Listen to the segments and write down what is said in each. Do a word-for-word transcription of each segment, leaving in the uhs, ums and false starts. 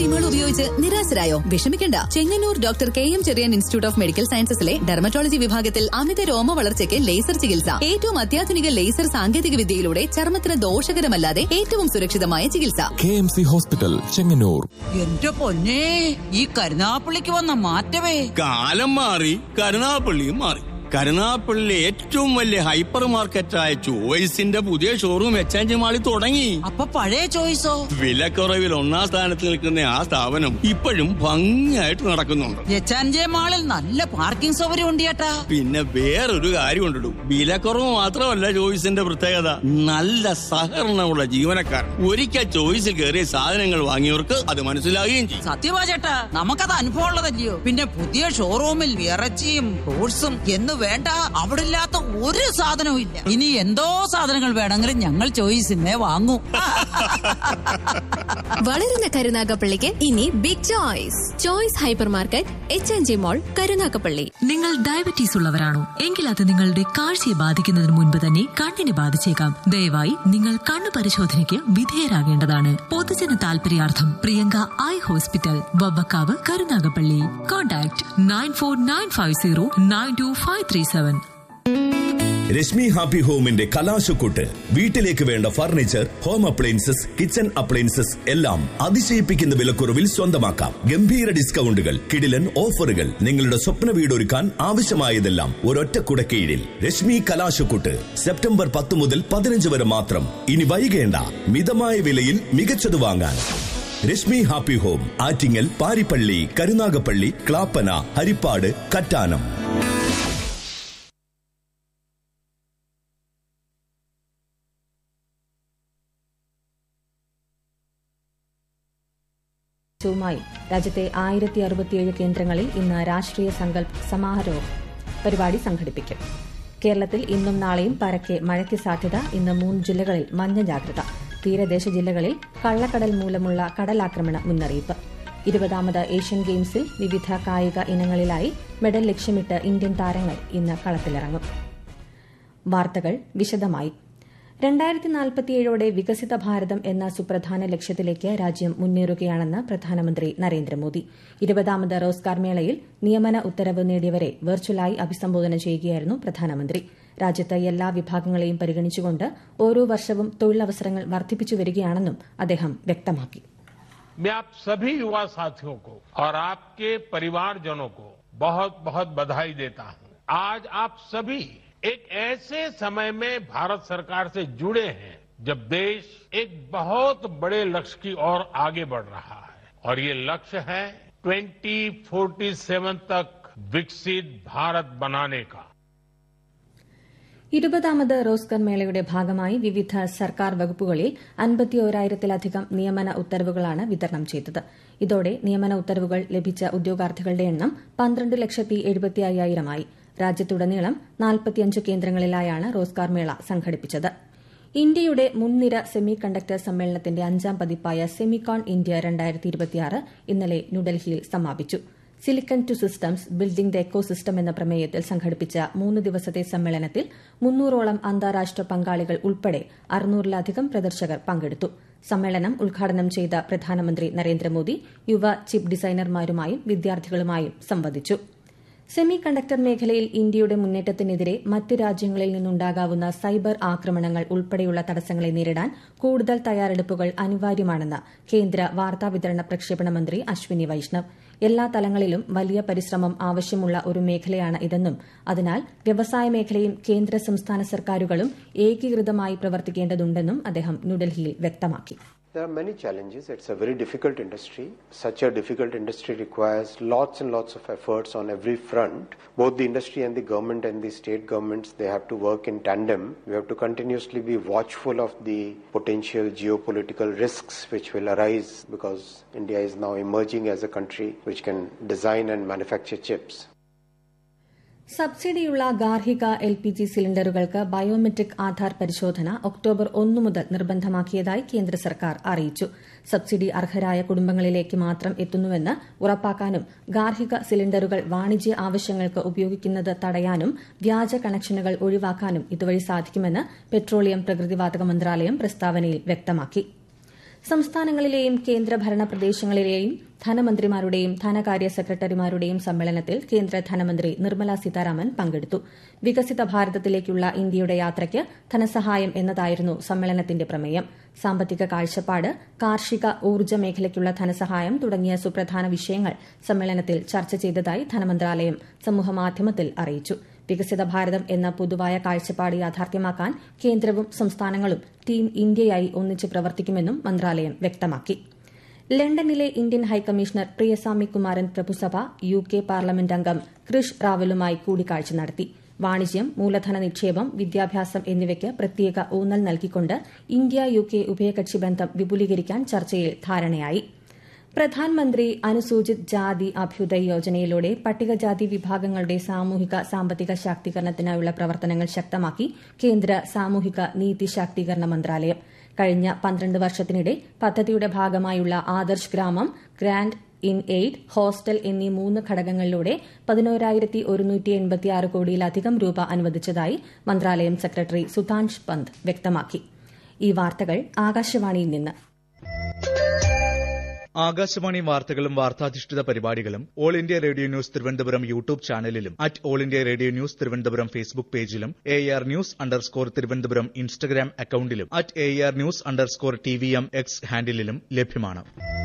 ക്രീമുകൾ ഉപയോഗിച്ച് നിരാശരായോ? വിഷമിക്കണ്ട. Chengannur doctor K M Cherian institute of medical സയൻസസിലെ dermatology വിഭാഗത്തിൽ അമിത രോമ വളർച്ചയ്ക്ക് ലേസർ ചികിത്സ. ഏറ്റവും അത്യാധുനിക ലേസർ സാങ്കേതിക വിദ്യയിലൂടെ ചർമ്മത്തിന് ദോഷകരമല്ലാതെ ഏറ്റവും സുരക്ഷിതമായ ചികിത്സ. K M C hospital, Chengannur. എന്റെ പൊന്നേ, ഈ കരുനാപ്പള്ളിക്ക് വന്ന മാറ്റമേ. കാലം മാറി, കരുനാപ്പള്ളിയും മാറി. കരുനാപ്പള്ളിയിലെ ഏറ്റവും വലിയ ഹൈപ്പർ മാർക്കറ്റായ ചോയ്സിന്റെ പുതിയ ഷോറൂം എക്സ്ചേഞ്ച് മാളിൽ തുടങ്ങി. അപ്പൊ പഴയ ചോയ്സോ? വിലക്കുറവിൽ ഒന്നാം സ്ഥാനത്ത് നിൽക്കുന്ന ആ സ്ഥാപനം ഇപ്പോഴും ഭംഗിയായിട്ട് നടക്കുന്നുണ്ട്. എക്സ്ചേഞ്ച് മാളിൽ നല്ല പാർക്കിംഗ് സൗകര്യം ഉണ്ട് ചേട്ടാ. പിന്നെ വേറൊരു കാര്യം ഉണ്ടല്ലോ, വിലക്കുറവ് മാത്രമല്ല ചോയ്സിന്റെ പ്രത്യേകത, നല്ല സഹകരണമുള്ള ജീവനക്കാർ. ഒരിക്കൽ ചോയ്സിൽ കയറിയ സാധനങ്ങൾ വാങ്ങിയവർക്ക് അത് മനസ്സിലാകുകയും ചെയ്യും. സത്യമാ ചേട്ടാ, നമുക്കത് അനുഭവം ഉള്ളതല്ലയോ. പിന്നെ പുതിയ ഷോറൂമിൽ ഇറച്ചിയും ഫ്രൂട്ട്സും എന്ന് വേണ്ട, അവിടെ ഇല്ലാത്ത ഒരു സാധനവും ഇല്ല. ഇനി എന്തോ സാധനങ്ങൾ വേണമെങ്കിലും ഞങ്ങൾ ചോയ്സിനെ വാങ്ങൂ. വളരുന്ന കരുനാഗപ്പള്ളിക്ക് ഇനി big choice. Choice hyper market, H N G മോൾ, കരുനാഗപ്പള്ളി. നിങ്ങൾ ഡയബറ്റീസ് ഉള്ളവരാണോ? എങ്കിൽ അത് നിങ്ങളുടെ കാഴ്ചയെ ബാധിക്കുന്നതിന് മുൻപ് തന്നെ കണ്ണിനെ ബാധിച്ചേക്കാം. ദയവായി നിങ്ങൾ കണ്ണു പരിശോധനയ്ക്ക് വിധേയരാകേണ്ടതാണ്. പൊതുജന താൽപര്യാർത്ഥം Priyanka eye hospital, Vavvakkavu, Karunagappally. Contact nine four nine five zero nine to five three seven. Rashmi happy ഹോമിന്റെ കലാശക്കൂട്ട്. വീട്ടിലേക്ക് വേണ്ട furniture, home appliances, kitchen appliances എല്ലാം അതിശയിപ്പിക്കുന്ന വിലക്കുറവിൽ സ്വന്തമാക്കാം. ഗംഭീര ഡിസ്കൗണ്ടുകൾ, കിടിലൻ ഓഫറുകൾ. നിങ്ങളുടെ സ്വപ്ന വീടൊരുക്കാൻ ആവശ്യമായതെല്ലാം ഒരൊറ്റ കുടക്കീഴിൽ. രശ്മി കലാശക്കൂട്ട് സെപ്റ്റംബർ പത്ത് മുതൽ പതിനഞ്ച് വരെ മാത്രം. ഇനി വൈകേണ്ട, മിതമായ വിലയിൽ മികച്ചത് വാങ്ങാൻ. Rashmi happy home, Attingal, Parippally, Karunagappally, Clappana, Harippad, Kattanam. ുമായി രാജ്യത്തെ ആയിരത്തി അറുപത്തിയേഴ് കേന്ദ്രങ്ങളിൽ ഇന്ന് രാഷ്ട്രീയ സങ്കല്പ് സമാരോഹ് പരിപാടി സംഘടിപ്പിക്കും. കേരളത്തിൽ ഇന്നും നാളെയും പരക്കെ മഴയ്ക്ക് സാധ്യത. ഇന്ന് മൂന്ന് ജില്ലകളിൽ മഞ്ഞ ജാഗ്രത. തീരദേശ ജില്ലകളിൽ കള്ളക്കടൽ മൂലമുള്ള കടലാക്രമണ മുന്നറിയിപ്പ്. ഇരുപതാമത് ഏഷ്യൻ ഗെയിംസിൽ വിവിധ കായിക ഇനങ്ങളിലായി മെഡൽ ലക്ഷ്യമിട്ട് ഇന്ത്യൻ താരങ്ങൾ ഇന്ന് കളത്തിലിറങ്ങും. വാർത്തകൾ വിശദമായി. രണ്ടായിരത്തി നാൽപ്പത്തിയേഴോടെ വികസിത ഭാരതം എന്ന സുപ്രധാന ലക്ഷ്യത്തിലേക്ക് രാജ്യം മുന്നേറുകയാണെന്ന് പ്രധാനമന്ത്രി നരേന്ദ്രമോദി. ഇരുപതാമത് റോസ്ഗാർ മേളയിൽ നിയമന ഉത്തരവ് നേടിയവരെ വെർച്വലായി അഭിസംബോധന ചെയ്യുകയായിരുന്നു പ്രധാനമന്ത്രി. രാജ്യത്ത് എല്ലാ വിഭാഗങ്ങളെയും പരിഗണിച്ചുകൊണ്ട് ഓരോ വർഷവും തൊഴിലവസരങ്ങൾ വർദ്ധിപ്പിച്ചു വരികയാണെന്നും അദ്ദേഹം വ്യക്തമാക്കി. मैं आप सभी युवा साथियों को और आपके परिवारजनों को बहुत बहुत बधाई देता हूं. आज आप सभी एक ऐसे समय में भारत सरकार से जुड़े हैं जब देश एक बहुत बड़े लक्ष्य की ओर आगे बढ़ रहा है, और ये लक्ष्य है ट्वेंटी फोर्टी सेवन तक विकसित भारत बनाने का. ഇരുപതാമത് റോസ്ഗർ മേളയുടെ ഭാഗമായി വിവിധ സർക്കാർ വകുപ്പുകളിൽ അൻപത്തിയോരായിരത്തിലധികം നിയമന ഉത്തരവുകളാണ് വിതരണം ചെയ്തത്. ഇതോടെ നിയമന ഉത്തരവുകൾ ലഭിച്ച ഉദ്യോഗാർത്ഥികളുടെ എണ്ണം പന്ത്രണ്ട് ലക്ഷത്തി എഴുപത്തി അയ്യായിരമായി. രാജ്യത്തുടനീളം നാൽപ്പത്തിയഞ്ച് കേന്ദ്രങ്ങളിലായാണ് റോസ്ഗാർ മേള സംഘടിപ്പിച്ചത്. ഇന്ത്യയുടെ മുൻനിര സെമി കണ്ടക്ടർ സമ്മേളനത്തിന്റെ അഞ്ചാം പതിപ്പായ സെമിക്കോൺ ഇന്ത്യ രണ്ടായിരത്തി ഇരുപത്തിയാറ് ഇന്നലെ ന്യൂഡൽഹിയിൽ സമാപിച്ചു. Silicon to systems building the echo system എന്ന പ്രമേയത്തിൽ സംഘടിപ്പിച്ച മൂന്ന് ദിവസത്തെ സമ്മേളനത്തിൽ മുന്നൂറോളം അന്താരാഷ്ട്ര പങ്കാളികൾ ഉൾപ്പെടെ അറുന്നൂറിലധികം പ്രദർശകർ പങ്കെടുത്തു. സമ്മേളനം ഉദ്ഘാടനം ചെയ്ത പ്രധാനമന്ത്രി നരേന്ദ്രമോദി യുവ ചിപ്പ് ഡിസൈനർമാരുമായും വിദ്യാർത്ഥികളുമായും സംവദിച്ചു. സെമി കണ്ടക്ടർ മേഖലയിൽ ഇന്ത്യയുടെ മുന്നേറ്റത്തിനെതിരെ മറ്റ് രാജ്യങ്ങളിൽ നിന്നുണ്ടാകാവുന്ന സൈബർ ആക്രമണങ്ങൾ ഉൾപ്പെടെയുള്ള തടസ്സങ്ങളെ നേരിടാൻ കൂടുതൽ തയ്യാറെടുപ്പുകൾ അനിവാര്യമാണെന്ന് കേന്ദ്ര വാർത്താവിതരണ പ്രക്ഷേപണ മന്ത്രി അശ്വിനി വൈഷ്ണവ്. എല്ലാ തലങ്ങളിലും വലിയ പരിശ്രമം ആവശ്യമുള്ള ഒരു മേഖലയാണ് ഇതെന്നും അതിനാൽ വ്യവസായ മേഖലയും കേന്ദ്ര സംസ്ഥാന സർക്കാരുകളും ഏകീകൃതമായി പ്രവർത്തിക്കേണ്ടതുണ്ടെന്നും അദ്ദേഹം ന്യൂഡൽഹിയിൽ വ്യക്തമാക്കി. There are many challenges. It's a very difficult industry. Such a difficult industry requires lots and lots of efforts on every front. Both the industry and the government and the state governments, they have to work in tandem. We have to continuously be watchful of the potential geopolitical risks which will arise because India is now emerging as a country which can design and manufacture chips. സബ്സിഡിയുള്ള ഗാർഹിക L P G സിലിണ്ടറുകൾക്ക് biometric Aadhaar പരിശോധന October ഒന്ന് മുതൽ നിർബന്ധമാക്കിയതായി കേന്ദ്ര സർക്കാർ അറിയിച്ചു. Subsidy അർഹരായ കുടുംബങ്ങളിലേക്ക് മാത്രം എത്തുന്നുവെന്ന് ഉറപ്പാക്കാനും ഗാർഹിക സിലിണ്ടറുകൾ വാണിജ്യ ആവശ്യങ്ങൾക്ക് ഉപയോഗിക്കുന്നത് തടയാനും വ്യാജ കണക്ഷനുകൾ ഒഴിവാക്കാനും ഇതുവഴി സാധിക്കുമെന്ന് പെട്രോളിയം പ്രകൃതിവാതക മന്ത്രാലയം പ്രസ്താവനയിൽ വ്യക്തമാക്കി. സംസ്ഥാനങ്ങളിലെയും കേന്ദ്രഭരണ പ്രദേശങ്ങളിലെയും ധനമന്ത്രിമാരുടെയും ധനകാര്യ സെക്രട്ടറിമാരുടെയും സമ്മേളനത്തിൽ കേന്ദ്ര ധനമന്ത്രി നിർമ്മല സീതാരാമൻ പങ്കെടുത്തു. വികസിത ഭാരതത്തിലേക്കുള്ള ഇന്ത്യയുടെ യാത്രയ്ക്ക് ധനസഹായം എന്നതായിരുന്നു സമ്മേളനത്തിന്റെ പ്രമേയം. സാമ്പത്തിക കാഴ്ചപ്പാട്, കാർഷിക, ഊർജ്ജ മേഖലയ്ക്കുള്ള ധനസഹായം തുടങ്ങിയ സുപ്രധാന വിഷയങ്ങൾ സമ്മേളനത്തിൽ ചർച്ച ചെയ്തതായി ധനമന്ത്രാലയം സമൂഹമാധ്യമത്തിൽ അറിയിച്ചു. വികസിത ഭാരതം എന്ന പൊതുവായ കാഴ്ചപ്പാട് യാഥാർത്ഥ്യമാക്കാൻ കേന്ദ്രവും സംസ്ഥാനങ്ങളും ടീം ഇന്ത്യയായി ഒന്നിച്ച് പ്രവർത്തിക്കുമെന്നും മന്ത്രാലയം വ്യക്തമാക്കി. ലണ്ടനിലെ Indian high commissioner Priyaswami Kumaran പ്രഭുസഭ U K parliament അംഗം ക്രിഷ് റാവലുമായി കൂടിക്കാഴ്ച നടത്തി. വാണിജ്യം, മൂലധന നിക്ഷേപം, വിദ്യാഭ്യാസം എന്നിവയ്ക്ക് പ്രത്യേക ഊന്നൽ നൽകിക്കൊണ്ട് ഇന്ത്യ യു കെ ഉഭയകക്ഷി ബന്ധം വിപുലീകരിക്കാൻ ചർച്ചയിൽ ധാരണയായി. പ്രധാൻമന്ത്രി അനുസൂചിത് ജാതി അഭ്യുദയ് യോജനയിലൂടെ പട്ടികജാതി വിഭാഗങ്ങളുടെ സാമൂഹിക സാമ്പത്തിക ശാക്തീകരണത്തിനായുള്ള പ്രവർത്തനങ്ങൾ ശക്തമാക്കി കേന്ദ്ര സാമൂഹിക നീതി ശാക്തീകരണ മന്ത്രാലയം. കഴിഞ്ഞ പന്ത്രണ്ട് വർഷത്തിനിടെ പദ്ധതിയുടെ ഭാഗമായുള്ള ആദർശ് ഗ്രാമം, ഗ്രാന്റ് ഇൻ എയ്ഡ്, ഹോസ്റ്റൽ എന്നീ മൂന്ന് ഘടകങ്ങളിലൂടെ പതിനോരായിരത്തി ഒരുന്നൂറ്റി എൺപത്തിയാറ് കോടിയിലധികം രൂപ അനുവദിച്ചതായി മന്ത്രാലയം സെക്രട്ടറി സുധാൻഷ് പന്ത് വ്യക്തമാക്കി. ഈ വാർത്തകൾ ആകാശവാണിയിൽ നിന്ന്. ആകാശവാണി വാർത്തകളും വാർത്താധിഷ്ഠിത പരിപാടികളും all India radio news Thiruvananthapuram YouTube ചാനലിലും at all India radio news Thiruvananthapuram Facebook പേജിലും A R news underscore Thiruvananthapuram Instagram അക്കൌണ്ടിലും at A R news underscore T V M X ഹാൻഡിലും ലഭ്യമാണ്.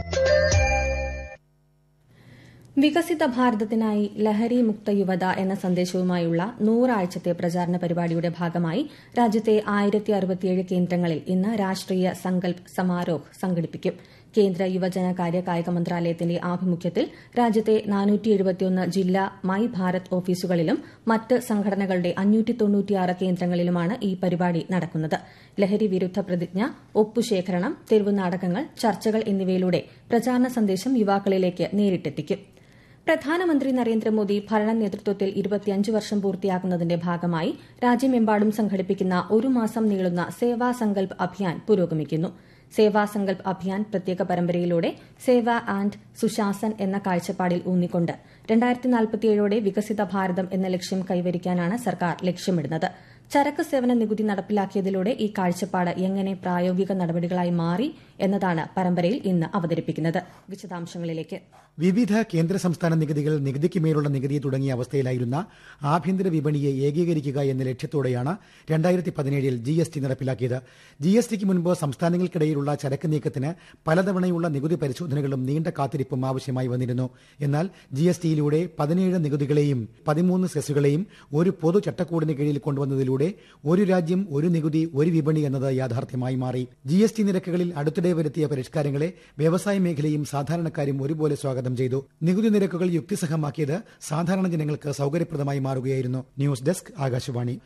വികസിത ഭാരതത്തിനായി ലഹരി മുക്ത യുവത എന്ന സന്ദേശവുമായുള്ള നൂറാഴ്ചത്തെ പ്രചാരണ പരിപാടിയുടെ ഭാഗമായി രാജ്യത്തെ ആയിരത്തി അറുപത്തിയേഴ് കേന്ദ്രങ്ങളിൽ ഇന്ന് രാഷ്ട്രീയ സങ്കൽപ് സമാരോഹ് സംഘടിപ്പിക്കും. കേന്ദ്ര യുവജനകാര്യ കായിക മന്ത്രാലയത്തിന്റെ ആഭിമുഖ്യത്തിൽ രാജ്യത്തെ നാനൂറ്റി എഴുപത്തിയൊന്ന് ജില്ലാ മൈ ഭാരത് ഓഫീസുകളിലും മറ്റ് സംഘടനകളുടെ അഞ്ഞൂറ്റി തൊണ്ണൂറ്റിയാറ് കേന്ദ്രങ്ങളിലുമാണ് ഈ പരിപാടി നടക്കുന്നത്. ലഹരി വിരുദ്ധ പ്രതിജ്ഞ, ഒപ്പുശേഖരണം, തെരുവ് നാടകങ്ങൾ, ചർച്ചകൾ എന്നിവയിലൂടെ പ്രചാരണ സന്ദേശം യുവാക്കളിലേക്ക് നേരിട്ടെത്തിക്കും. പ്രധാനമന്ത്രി നരേന്ദ്രമോദി ഭരണ നേതൃത്വത്തിൽ ഇരുപത്തിയഞ്ച് വർഷം പൂർത്തിയാക്കുന്നതിന്റെ ഭാഗമായി രാജ്യമെമ്പാടും സംഘടിപ്പിക്കുന്ന ഒരു മാസം നീളുന്ന സേവാ സങ്കൽപ് അഭിയാൻ പുരോഗമിക്കുന്നു. സേവാ സങ്കൽപ് അഭിയാൻ പ്രത്യേക പരമ്പരയിലൂടെ സേവ ആൻഡ് സുശാസൻ എന്ന കാഴ്ചപ്പാടിൽ ഊന്നിക്കൊണ്ട് രണ്ടായിരത്തി നാൽപ്പത്തിയേഴോടെ വികസിത ഭാരതം എന്ന ലക്ഷ്യം കൈവരിക്കാനാണ് സർക്കാർ ലക്ഷ്യമിടുന്നത്. ചരക്ക് സേവന നികുതി നടപ്പിലാക്കിയതിലൂടെ ഈ കാഴ്ചപ്പാട് എങ്ങനെ പ്രായോഗിക നടപടികളായി മാറി എന്നതാണ് പരമ്പരയിൽ ഇന്ന് അവതരിപ്പിക്കുന്നത്. വിശദാംശങ്ങളിലേക്ക്. വിവിധ കേന്ദ്ര സംസ്ഥാന നികുതികൾ, നികുതിക്ക് മേലുള്ള നികുതി തുടങ്ങിയ അവസ്ഥയിലായിരുന്ന ആഭ്യന്തര വിപണിയെ ഏകീകരിക്കുക എന്ന ലക്ഷ്യത്തോടെയാണ് രണ്ടായിരത്തി പതിനേഴിൽ ജി എസ് ടി നടപ്പിലാക്കിയത്. ജി എസ് ടിക്ക് മുൻപ് സംസ്ഥാനങ്ങൾക്കിടയിലുള്ള ചരക്ക് നീക്കത്തിന് പലതവണയുള്ള നികുതി പരിശോധനകളും നീണ്ട കാത്തിരിപ്പും ആവശ്യമായി വന്നിരുന്നു. എന്നാൽ ജി എസ് ടിയിലൂടെ പതിനേഴ് നികുതികളെയും പതിമൂന്ന് സെസ്സുകളെയും ഒരു പൊതു ചട്ടക്കൂടിന് കീഴിൽ കൊണ്ടുവന്നതിലൂടെ ഒരു രാജ്യം ഒരു നികുതി ഒരു വിപണി എന്നത് യാഥാർത്ഥ്യമായി മാറി. ജി എസ് ടി നിരക്കുകളിൽ അടുത്തിടെ വരുത്തിയ പരിഷ്കാരങ്ങളെ വ്യവസായ മേഖലയും സാധാരണക്കാരും ഒരുപോലെ സ്വാഗതം ചെയ്തു. നികുതി നിരക്കുകൾ യുക്തിസഹമാക്കിയത് സാധാരണ ജനങ്ങൾക്ക് സൌകര്യപ്രദമായി മാറുകയായിരുന്നു. News desk, Akashvani.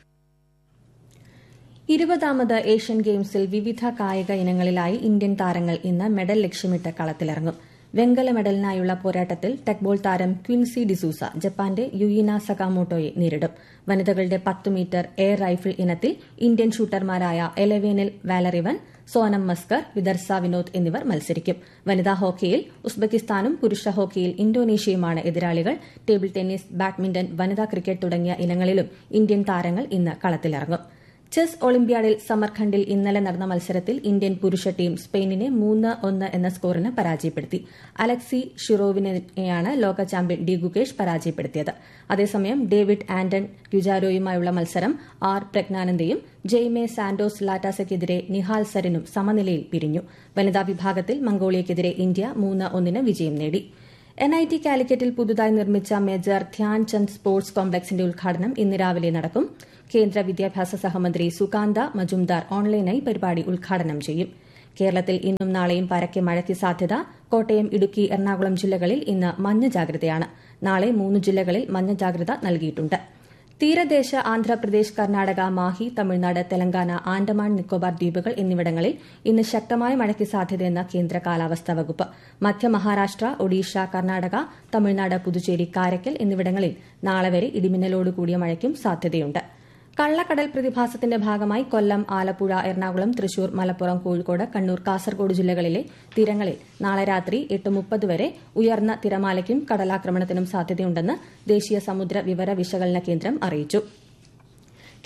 ഇരുപതാമത് ഏഷ്യൻ ഗെയിംസിൽ വിവിധ കായിക ഇനങ്ങളിലായി ഇന്ത്യൻ താരങ്ങൾ ഇന്ന് മെഡൽ ലക്ഷ്യമിട്ട് കളത്തിലിറങ്ങും. വെങ്കല മെഡലിനായുള്ള പോരാട്ടത്തിൽ ടെക്ബോൾ താരം ക്വിൻസി ഡിസൂസ ജപ്പാന്റെ യുയിന സകാമോട്ടോയെ നേരിടും. വനിതകളുടെ പത്ത് മീറ്റർ എയർ റൈഫിൾ ഇനത്തിൽ ഇന്ത്യൻ ഷൂട്ടർമാരായ എലവേനിൽ വാലറിവൻ, സോനം മസ്കർ, വിദർസ വിനോദ് എന്നിവർ മത്സരിക്കും. വനിതാ ഹോക്കിയിൽ ഉസ്ബെക്കിസ്ഥാനും പുരുഷ ഹോക്കിയിൽ ഇന്തോനേഷ്യയുമാണ് എതിരാളികൾ. ടേബിൾ ടെന്നീസ്, ബാഡ്മിന്റൺ, വനിതാ ക്രിക്കറ്റ് തുടങ്ങിയ ഇനങ്ങളിലും ഇന്ത്യൻ താരങ്ങൾ ഇന്ന് കളത്തിലിറങ്ങും. ചെസ് ഒളിമ്പ്യാഡിൽ സമർഖണ്ഡിൽ ഇന്നലെ നടന്ന മത്സരത്തിൽ ഇന്ത്യൻ പുരുഷ ടീം സ്പെയിനിനെ മൂന്ന് ഒന്ന് എന്ന സ്കോറിന് പരാജയപ്പെടുത്തി. അലക്സി ഷിറോവിനെയാണ് ലോക ചാമ്പ്യൻ ഡി ഗുകേഷ് പരാജയപ്പെടുത്തിയത്. അതേസമയം ഡേവിഡ് ആന്റൺ ക്യുജാരോയുമായുള്ള മത്സരം ആർ പ്രജ്ഞാനന്ദയും ജെയ്മെ സാന്റോസ് ലാറ്റാസയ്ക്കെതിരെ നിഹാൽ സരിനും സമനിലയിൽ പിരിഞ്ഞു. വനിതാ വിഭാഗത്തിൽ മംഗോളിയയ്ക്കെതിരെ ഇന്ത്യ മൂന്ന് ഒന്നിന് വിജയം നേടി. എൻ ഐ ടി കാലിക്കറ്റിൽ പുതുതായി നിർമ്മിച്ച മേജർ ധ്യാൻചന്ദ് സ്പോർട്സ് കോംപ്ലക്സിന്റെ ഉദ്ഘാടനം ഇന്ന് രാവിലെ നടക്കും. കേന്ദ്ര വിദ്യാഭ്യാസ സഹമന്ത്രി സുകാന്ത മജുംദാർ ഓൺലൈനായി പരിപാടി ഉദ്ഘാടനം ചെയ്യും. കേരളത്തിൽ ഇന്നും നാളെയും പരക്കെ മഴയ്ക്ക് സാധ്യത. കോട്ടയം, ഇടുക്കി, എറണാകുളം ജില്ലകളിൽ ഇന്ന് മഞ്ഞ ജാഗ്രതയാണ്. നാളെ മൂന്ന് ജില്ലകളിൽ മഞ്ഞ ജാഗ്രത നൽകിയിട്ടുണ്ട്. തീരദേശ ആന്ധ്രാപ്രദേശ്, കർണാടക, മാഹി, തമിഴ്നാട്, തെലങ്കാന, ആൻഡമാൻ നിക്കോബാർ ദ്വീപുകൾ എന്നിവിടങ്ങളിൽ ഇന്ന് ശക്തമായ മഴയ്ക്ക് സാധ്യതയെന്ന് കേന്ദ്ര കാലാവസ്ഥാ വകുപ്പ്. മധ്യ മഹാരാഷ്ട്ര, ഒഡീഷ, കർണാടക, തമിഴ്നാട്, പുതുച്ചേരി, കാരക്കൽ എന്നിവിടങ്ങളിൽ നാളെ വരെ ഇടിമിന്നലോടുകൂടിയ മഴയ്ക്കും സാധ്യതയുണ്ട്. കള്ളക്കടൽ പ്രതിഭാസത്തിന്റെ ഭാഗമായി കൊല്ലം, ആലപ്പുഴ, എറണാകുളം, തൃശൂർ, മലപ്പുറം, കോഴിക്കോട്, കണ്ണൂർ, കാസർഗോഡ് ജില്ലകളിലെ തീരങ്ങളിൽ നാളെ രാത്രി എട്ട് മുപ്പത് വരെ ഉയർന്ന തിരമാലയ്ക്കും കടലാക്രമണത്തിനും സാധ്യതയുണ്ടെന്ന് ദേശീയ സമുദ്ര വിവര വിശകലന കേന്ദ്രം അറിയിച്ചു.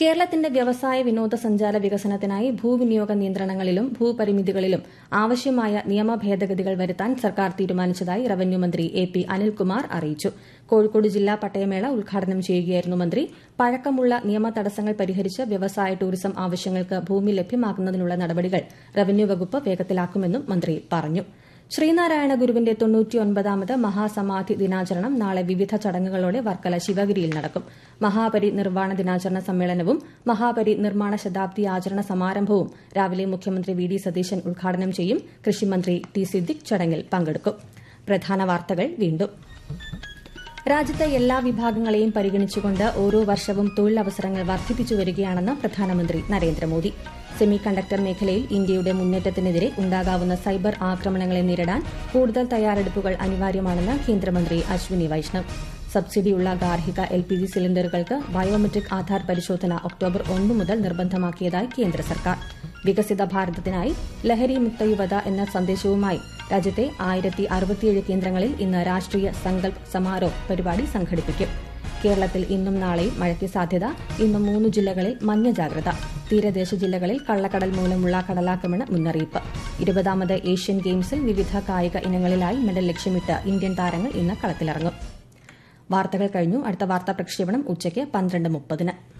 കേരളത്തിന്റെ വ്യവസായ വിനോദസഞ്ചാര വികസനത്തിനായി ഭൂവിനിയോഗ നിയന്ത്രണങ്ങളിലും ഭൂപരിമിതികളിലും ആവശ്യമായ നിയമ ഭേദഗതികൾ വരുത്താൻ സർക്കാർ തീരുമാനിച്ചതായി റവന്യൂ മന്ത്രി എ പി അനിൽകുമാർ അറിയിച്ചു. കോഴിക്കോട് ജില്ലാ പട്ടയമേള ഉദ്ഘാടനം ചെയ്യുകയായിരുന്നു മന്ത്രി. പഴക്കമുള്ള നിയമ തടസ്സങ്ങൾ പരിഹരിച്ച് വ്യവസായ ടൂറിസം ആവശ്യങ്ങൾക്ക് ഭൂമി ലഭ്യമാക്കുന്നതിനുള്ള നടപടികൾ റവന്യൂ വകുപ്പ് വേഗത്തിലാക്കുമെന്നും മന്ത്രി പറഞ്ഞു. ശ്രീനാരായണ ഗുരുവിന്റെ തൊണ്ണൂറ്റിയൊൻപതാമത് മഹാസമാധി ദിനാചരണം നാളെ വിവിധ ചടങ്ങുകളോടെ വർക്കല ശിവഗിരിയിൽ നടക്കും. മഹാപരി നിർവ്വാണ ദിനാചരണ സമ്മേളനവും മഹാപരി നിർമ്മാണ ശതാബ്ദി ആചരണ സമാരംഭവും രാവിലെ മുഖ്യമന്ത്രി വി ഡി സതീശൻ ഉദ്ഘാടനം ചെയ്യും. കൃഷിമന്ത്രി ടി സിദ്ദിഖ് ചടങ്ങിൽ പങ്കെടുക്കും. പ്രധാന വാർത്തകൾ വീണ്ടും. രാജ്യത്തെ എല്ലാ വിഭാഗങ്ങളെയും പരിഗണിച്ചുകൊണ്ട് ഓരോ വർഷവും തൊഴിലവസരങ്ങൾ വർദ്ധിപ്പിച്ചു വരികയാണെന്ന് പ്രധാനമന്ത്രി നരേന്ദ്രമോദി. സെമി കണ്ടക്ടർ മേഖലയിൽ ഇന്ത്യയുടെ മുന്നേറ്റത്തിനെതിരെ ഉണ്ടാകാവുന്ന സൈബർ ആക്രമണങ്ങളെ നേരിടാൻ കൂടുതൽ തയ്യാറെടുപ്പുകൾ അനിവാര്യമാണെന്ന് കേന്ദ്രമന്ത്രി അശ്വിനി വൈഷ്ണവ്. സബ്സിഡിയുള്ള ഗാർഹിക L P G സിലിണ്ടറുകൾക്ക് biometric Aadhaar പരിശോധന ഒക്ടോബർ ഒന്ന് മുതൽ നിർബന്ധമാക്കിയതായി കേന്ദ്ര സർക്കാർ. വികസിത ഭാരതത്തിനായി ലഹരി മുക്ത യുവത എന്ന സന്ദേശവുമായി രാജ്യത്തെ ആയിരത്തി അറുപത്തിയേഴ് കേന്ദ്രങ്ങളിൽ ഇന്ന് രാഷ്ട്രീയ സങ്കൽപ് സമാരോഹ് പരിപാടി സംഘടിപ്പിക്കും. കേരളത്തിൽ ഇന്നും നാളെയും മഴയ്ക്ക് സാധ്യത. ഇന്നും മൂന്ന് ജില്ലകളിൽ മഞ്ഞ ജാഗ്രത. തീരദേശ ജില്ലകളിൽ കള്ളക്കടൽ മൂലമുള്ള കടലാക്രമണ മുന്നറിയിപ്പ്. ഇരുപതാമത് ഏഷ്യൻ ഗെയിംസിൽ വിവിധ കായിക ഇനങ്ങളിലായി മെഡൽ ലക്ഷ്യമിട്ട് ഇന്ത്യൻ താരങ്ങൾ ഇന്ന് കളത്തിലിറങ്ങും. വാർത്തകൾ കഴിഞ്ഞു. അടുത്ത വാർത്താ പ്രക്ഷേപണം ഉച്ചയ്ക്ക് പന്ത്രണ്ട് മുപ്പതിന്.